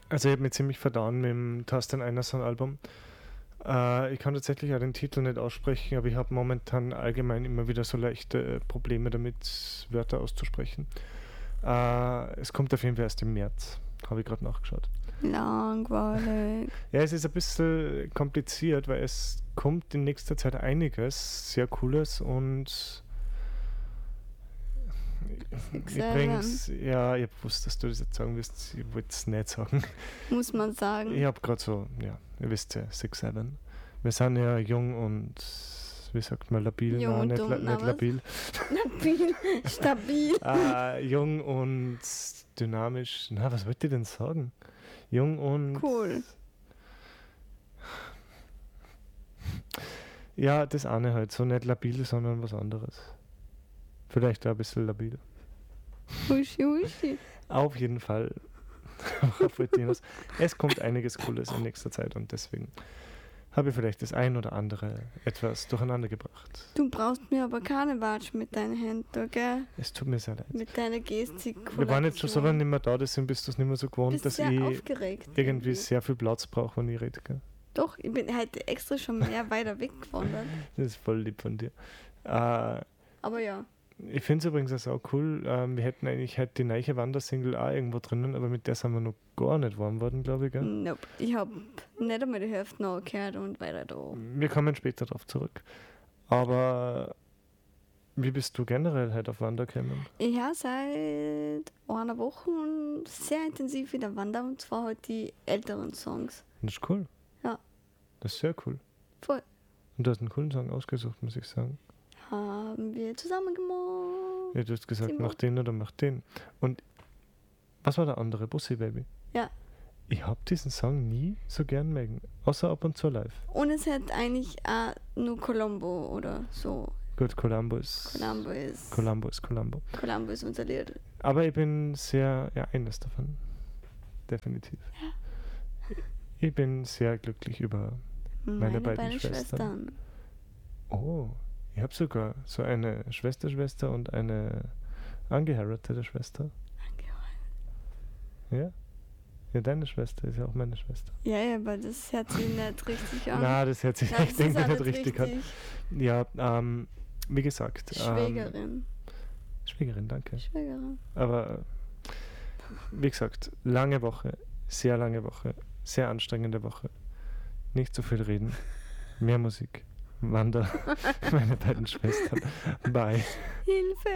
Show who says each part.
Speaker 1: Also ich habe mich ziemlich verdauen mit dem Thorsten Einarsson-Album. Ich kann tatsächlich auch den Titel nicht aussprechen, aber ich habe momentan allgemein immer wieder so leichte Probleme damit, Wörter auszusprechen. Es kommt auf jeden Fall erst im März, habe ich gerade nachgeschaut.
Speaker 2: Langweilig.
Speaker 1: Ja, es ist ein bisschen kompliziert, weil es kommt in nächster Zeit einiges sehr Cooles und übrigens, ja, ich habe gewusst, dass du das jetzt sagen wirst, ich wollte es nicht sagen.
Speaker 2: Muss man sagen.
Speaker 1: Ich habe gerade so, ja, ihr wisst ja, 6, 7. Wir sind ja jung und, wie sagt man, labil?
Speaker 2: Jung und
Speaker 1: Nein,
Speaker 2: dumm,
Speaker 1: nicht labil.
Speaker 2: Labil, stabil.
Speaker 1: Jung und dynamisch. Na, was wollte ich denn sagen? Jung und...
Speaker 2: Cool.
Speaker 1: Ja, das eine halt. So nicht labil, sondern was anderes. Vielleicht auch ein bisschen labil.
Speaker 2: Huschi, huschi.
Speaker 1: Auf jeden Fall. Worauf wollte ich hinaus? Es kommt einiges Cooles in nächster Zeit und deswegen habe ich vielleicht das ein oder andere etwas durcheinander gebracht.
Speaker 2: Du brauchst mir aber keine Watsch mit deinen Händen, gell?
Speaker 1: Es tut mir sehr leid.
Speaker 2: Mit deiner Gestikulation.
Speaker 1: Wir waren jetzt schon so lange nicht mehr da, deswegen bist du es nicht mehr so gewohnt,
Speaker 2: Bist
Speaker 1: dass
Speaker 2: sehr
Speaker 1: ich
Speaker 2: aufgeregt
Speaker 1: irgendwie sehr viel Platz brauche, wenn ich rede. Gell?
Speaker 2: Doch, ich bin halt extra schon mehr weiter weggewandert.
Speaker 1: Das ist voll lieb von dir.
Speaker 2: Aber ja.
Speaker 1: Ich finde es übrigens auch cool. Wir hätten eigentlich halt die neue Wandersingle auch irgendwo drinnen, aber mit der sind wir noch gar nicht warm worden, glaube ich. Gell?
Speaker 2: Nope. Ich habe nicht einmal die Hälfte noch gehört und weiter da.
Speaker 1: Wir kommen später darauf zurück. Aber wie bist du generell halt auf Wander gekommen?
Speaker 2: Ich habe seit einer Woche sehr intensiv wieder wandern und zwar halt die älteren Songs.
Speaker 1: Das ist cool.
Speaker 2: Ja.
Speaker 1: Das ist sehr cool.
Speaker 2: Voll.
Speaker 1: Und du hast einen coolen Song ausgesucht, muss ich sagen.
Speaker 2: Haben wir zusammen gemacht.
Speaker 1: Ja, du hast gesagt,
Speaker 2: Simon.
Speaker 1: mach den oder mach den. Und was war der andere? Bussi Baby?
Speaker 2: Ja.
Speaker 1: Ich habe diesen Song nie so gern mögen, außer ab und zu live.
Speaker 2: Und es hat eigentlich auch nur Colombo oder so.
Speaker 1: Gut, Colombo ist
Speaker 2: Colombo ist unser Lied.
Speaker 1: Aber ich bin sehr, ja, eines davon. Definitiv.
Speaker 2: Ja.
Speaker 1: Ich bin sehr glücklich über meine beiden
Speaker 2: Schwestern.
Speaker 1: Oh, ich habe sogar so eine Schwester und eine angeheiratete Schwester. Ja? Ja, deine Schwester ist ja auch meine Schwester.
Speaker 2: Ja, aber das hört sich nicht richtig an.
Speaker 1: Na, das hört sich echt irgendwie nicht richtig an. Ja, wie gesagt.
Speaker 2: Schwägerin.
Speaker 1: Schwägerin, danke.
Speaker 2: Schwägerin.
Speaker 1: Aber wie gesagt, lange Woche, sehr anstrengende Woche. Nicht so viel reden, mehr Musik. Wander, meine beiden Schwestern. Bye.
Speaker 2: Hilfe!